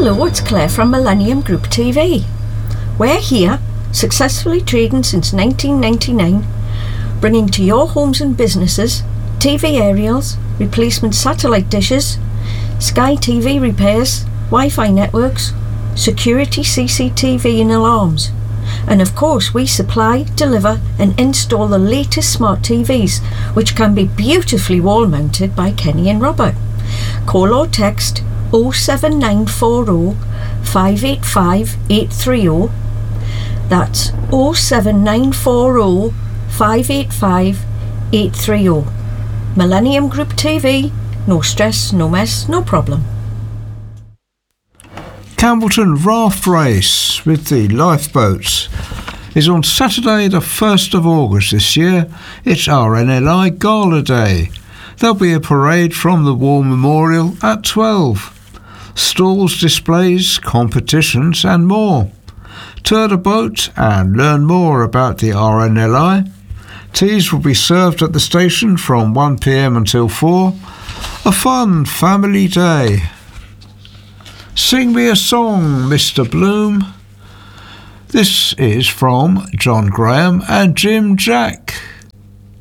Hello, it's Claire from Millennium Group TV. We're here, successfully trading since 1999, bringing to your homes and businesses TV aerials, replacement satellite dishes, Sky TV repairs, Wi-Fi networks, security CCTV and alarms. And of course we supply, deliver and install the latest smart TVs, which can be beautifully wall mounted by Kenny and Robert. Call or text 07940 585 830. That's 07940 585 830. Millennium Group TV, no stress, no mess, no problem. Campbellton Raft Race with the lifeboats is on Saturday the 1st of August this year. It's RNLI Gala Day. There'll be a parade from the War Memorial at 12. Stalls, displays, competitions and more. Tour the boat and learn more about the RNLI. Teas will be served at the station from 1 p.m. until 4. A fun family day. Sing me a song, Mr. Bloom. This is from John Graham and Jim Jack.